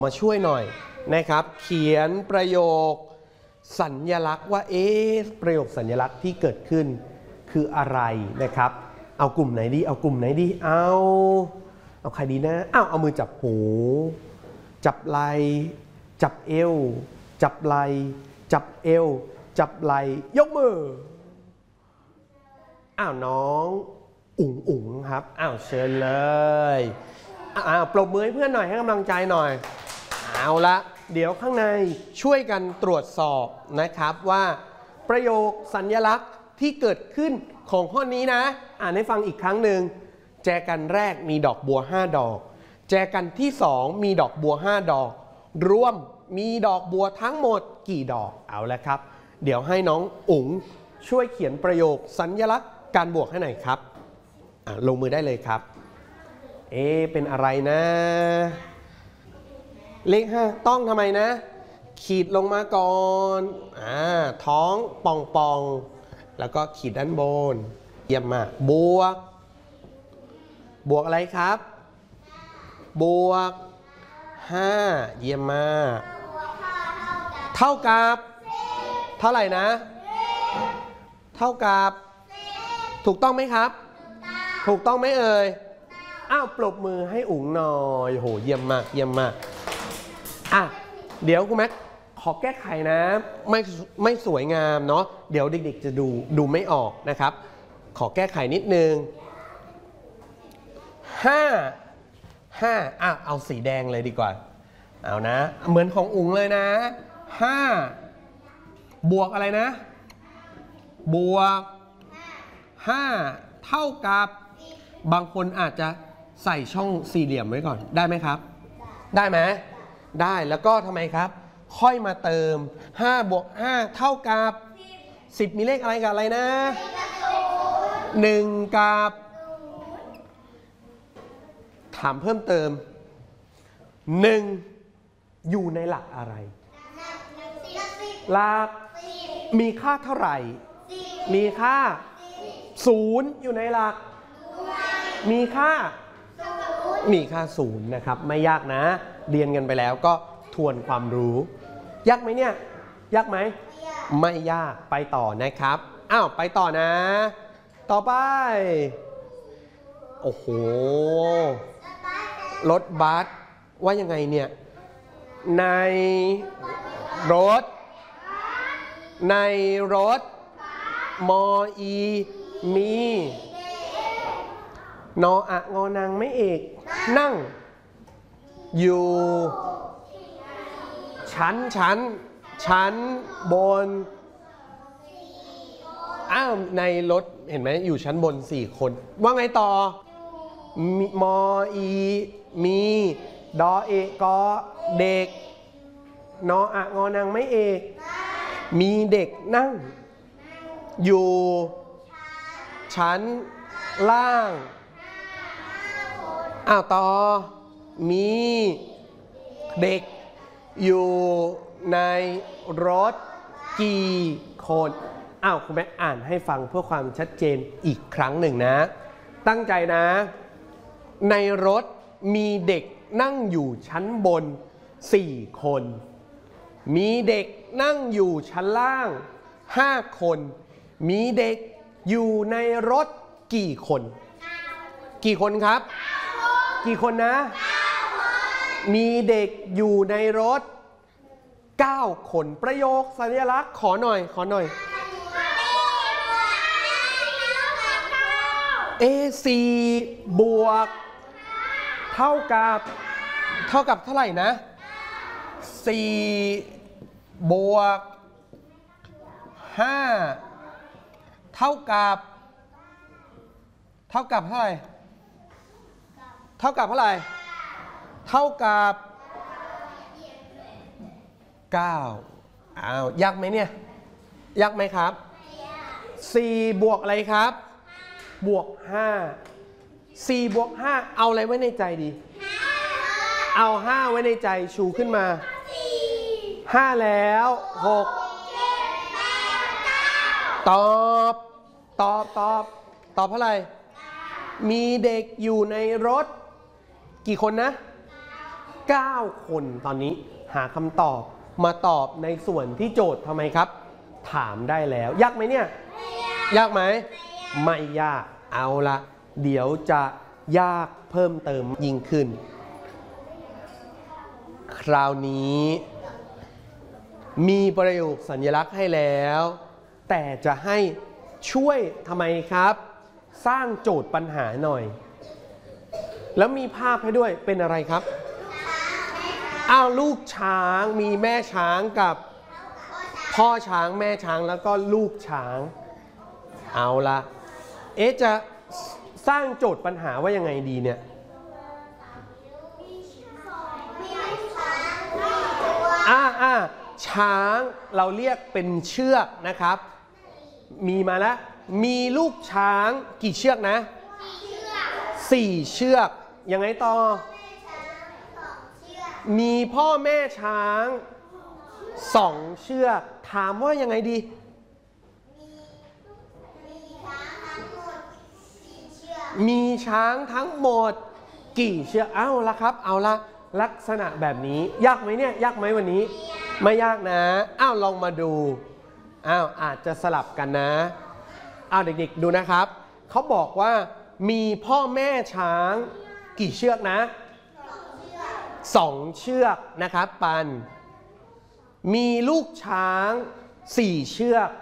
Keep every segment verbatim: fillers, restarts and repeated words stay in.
มาช่วยหน่อยนะครับเขียนประโยคสัญลักษณ์ว่าเอ๊ะประโยคสัญลักษณ์ที่เกิดขึ้นคืออะไรนะครับเอากลุ่มไหนดีเอากลุ่มไหนดีเอาเอาใครดีนะอ้าวเอามือจับหูจับไหล่จับเอวจับไหล่จับเอวจับไหล่ยกมืออ้าวน้องอุ๋งอุ๋งครับอ้าวเชิญเลยอ้าวปรบมือให้เพื่อนหน่อยให้กำลังใจหน่อยเอาละเดี๋ยวข้างในช่วยกันตรวจสอบนะครับว่าประโยคสัญลักษณ์ที่เกิดขึ้นของข้อนี้นะอ่านให้ฟังอีกครั้งหนึ่งแจกันแรกมีดอกบัวห้าดอกแจกันที่สองมีดอกบัวห้าดอกรวมมีดอกบัวทั้งหมดกี่ดอกเอาละครับเดี๋ยวให้น้องอุ๋งช่วยเขียนประโยคสัญลักษณ์การบวกให้หน่อยครับอ่ะลงมือได้เลยครับเอ๊ะเป็นอะไรนะเลขห้าต้องทำไมนะขีดลงมาก่อนอ่าท้องป่องป่องแล้วก็ขีดด้านบนเยี่ยมมากบวกบวกอะไรครับบวกห้าเยี่ยมมากเท่ากับเท่าไหร่นะเท่ากับถูกต้องไหมครับถูกต้องไหมเอ่ยอ้าวปรบมือให้อุ๋งหน่อยโหเยี่ยมมากเยี่ยมมากอ่ะเดี๋ยวคุณแม็กขอแก้ไขนะไม่ไม่สวยงามเนาะเดี๋ยวเด็กๆจะดูดูไม่ออกนะครับขอแก้ไขนิดนึงห้าห้าอ่ะเอาสีแดงเลยดีกว่าเอานะเหมือนของอุ๋งเลยนะห้าบวกอะไรนะบวกห้าเท่ากับบางคนอาจจะใส่ช่องสี่เหลี่ยมไว้ก่อนได้ไหมครับได้ไหมได้แล้วก็ทำไมครับค่อยมาเติมห้าบวกห้าเท่ากับสิบมีเลขอะไรกับอะไรนะหนึ่งกับถามเพิ่มเติมหนึ่งอยู่ในหลักอะไรหลักมีค่าเท่าไหร่มีค่าศูนย์อยู่ในหลักมีค่ามีค่าศูนย์นะครับไม่ยากนะเรียนกันไปแล้วก็ทวนความรู้ยากไหมเนี่ยยากไหมไม่ยากไปต่อนะครับอ้าวไปต่อนะต่อไปโอ้โหรถบัสว่ายังไงเนี่ยในรถในรถมออีมีนออะงอนางไม่เอกนั่งอยู่ชั้นชั้นชั้นบนอ้าวในรถเห็นไหมอยู่ชั้นบนสี่คนว่าไงต่อมออีมีดอเอกอเด็กนออะงอนางไม่เอกมีเด็กนั่งอยู่ชั้นล่างอ้าวต่อมีเด็กอยู่ในรถกี่คนอ้าวคุณแม่อ่านให้ฟังเพื่อความชัดเจนอีกครั้งหนึ่งนะตั้งใจนะในรถมีเด็กนั่งอยู่ชั้นบนสี่คนมีเด็กนั่งอยู่ชั้นล่างห้าคนมีเด็กอยู่ในรถกี่คนกี่คนครับกี่คนนะมีเด็กอยู่ในรถเก้าคนประโยคสัญลักษณ์ขอหน่อยขอหน่อย เอ สี่ บวกเท่ากับเท่ากับเท่าไหร่นะสี่บวกห้าเท่ากับเท่ากับเท่าไหร่เท่ากับเท่าไหร่เท่ากับเก้าอ้าวยากไหมเนี่ยยากไหมครับสี่บวกอะไรครับบวกห้าสี่บวกห้าเอาอะไรไว้ในใจดีเอาห้าไว้ในใจชูขึ้นมาห้าแล้วหกตอบตอบตอบตอบเท่าไหร่มีเด็กอยู่ในรถกี่คนนะเก้าคนตอนนี้หาคำตอบมาตอบในส่วนที่โจทย์ทำไมครับถามได้แล้วยากไหมเนี่ยยากไหมไม่ยากเอาละเดี๋ยวจะยากเพิ่มเติมยิ่งขึ้นคราวนี้มีประโยคสัญลักษณ์ให้แล้วแต่จะให้ช่วยทำไมครับสร้างโจทย์ปัญหาหน่อยแล้วมีภาพให้ด้วยเป็นอะไรครับอ้าวลูกช้างมีแม่ช้างกับพ่อช้างแม่ช้างแล้วก็ลูกช้างเอาละเอ๊ะจะสร้างโจทย์ปัญหาว่ายังไงดีเนี่ยอ่าอ่าช้างเราเรียกเป็นเชือกนะครับมีมาแล้วมีลูกช้างกี่เชือกนะสี่เชือกยังไงต่อมีพ่อแม่ช้างสองเชือกถามว่ายังไงดีมีช้างทั้งหมดกี่เชือกเอาละครับเอาละลักษณะแบบนี้ยากไหมเนี่ยยากไหมวันนี้ไม่ยากนะอ้าวลองมาดูอ้าวอาจจะสลับกันนะอ้าวเด็กๆดูนะครับเขาบอกว่ามีพ่อแม่ช้างกี่เชือกนะสองเชือกนะครับปันมีลูกช้างสี่เชือก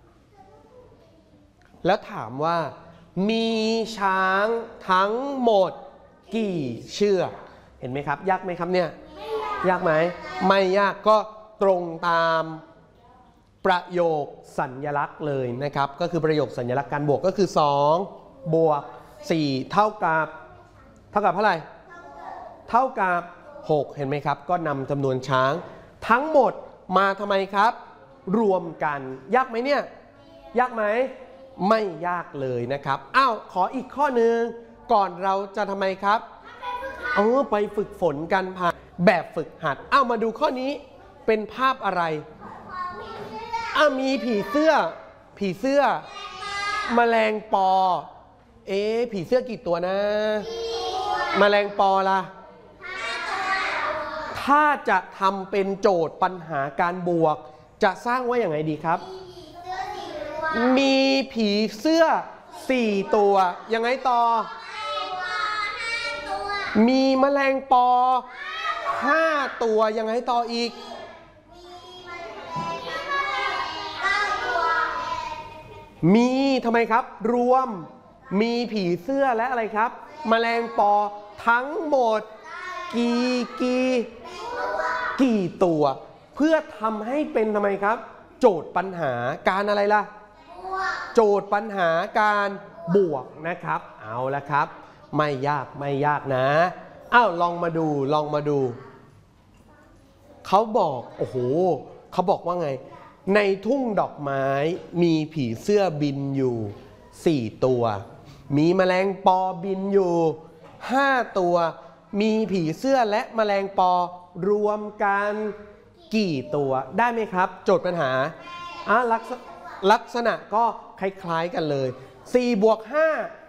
แล้วถามว่ามีช้างทั้งหมดกี่เชือกเห็นไหมครับยากไหมครับเนี่ยยากไหมไม่ยากก็ตรงตามประโยคสัญลักษณ์เลยนะครับก็คือประโยคสัญลักษณ์การบวกก็คือสองบวกสี่เท่ากับเท่ากับเท่าไหร่เท่ากับหกเห็นไหมครับก็นำจำนวนช้างทั้งหมดมาทำไมครับรวมกันยากไหมเนี่ยยากไหมไม่ยากเลยนะครับอ้าวขออีกข้อหนึ่งก่อนเราจะทำไมครับเออไปฝึกฝนกันผ่านแบบฝึกหัดอ้าวมาดูข้อนี้เป็นภาพอะไรอ้าวมีผีเสื้อผีเสื้อแมลงปอเอ๊ะผีเสื้อกี่ตัวนะแมลงปอล่ะถ้าจะทำเป็นโจทย์ปัญหาการบวกจะสร้างว่าอย่างไรดีครับมีผีเสื้อสี่ตัวยังไงต่อมีแมลงปอห้าตัวยังไงต่ออีกมีทำไมครับรวมมีผีเสื้อและอะไรครับแมลงปอทั้งหมดกี่กี่กี่ตัวเพื่อทำให้เป็นทำไมครับโจทย์ปัญหาการอะไรล่ะโจทย์ปัญหาการบวกนะครับเอาละครับไม่ยากไม่ยากนะอ้าวลองมาดูลองมาดูเขาบอกโอ้โหเขาบอกว่าไงในทุ่งดอกไม้มีผีเสื้อบินอยู่สี่ตัวมีแมลงปอบินอยู่ห้าตัวมีผีเสื้อและแมลงปอรวมกันกี่ตัวได้ไหมครับโจทย์ปัญหาอ่ะลักษณะลักษณะก็คล้ายๆกันเลยสี่บวกห้า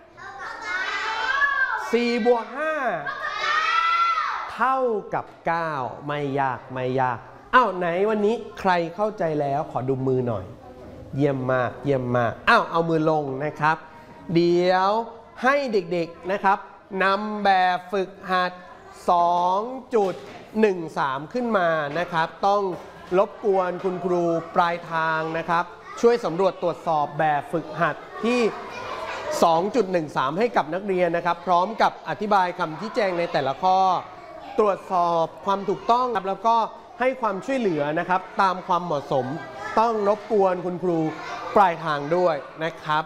สี่บวกห้าเท่ากับเก้าไม่ยากไม่ยากอ้าวไหนวันนี้ใครเข้าใจแล้วขอดูมือหน่อยเยี่ยมมากเยี่ยมมากอ้าวเอามือลงนะครับเดี๋ยวให้เด็กๆนะครับนำแบบฝึกหัด สองจุดหนึ่งสาม ขึ้นมานะครับต้องรบกวนคุณครูปลายทางนะครับช่วยสำรวจตรวจสอบแบบฝึกหัดที่ สองจุดหนึ่งสาม ให้กับนักเรียนนะครับพร้อมกับอธิบายคำชี้แจงในแต่ละข้อตรวจสอบความถูกต้องครับแล้วก็ให้ความช่วยเหลือนะครับตามความเหมาะสมต้องรบกวนคุณครูปลายทางด้วยนะครับ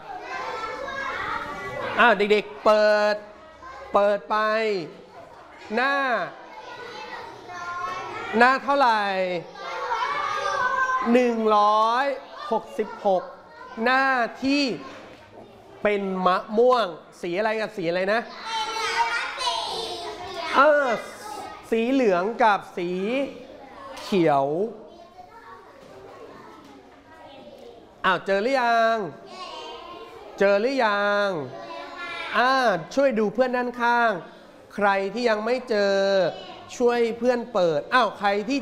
อ่าเด็กๆเปิดเปิดไปหน้าหน้าเท่าไหร่หนึ่งร้อยหกสิบหกหน้าที่เป็นมะม่วงสีอะไรกับสีอะไรนะเออสีเหลืองกับสีเขียวอ้าวเจอหรือยังเจอหรือยังอ่าช่วยดูเพื่อนด้านข้างใครที่ยังไม่เจอช่วยเพื่อนเปิดอ้าวใครที่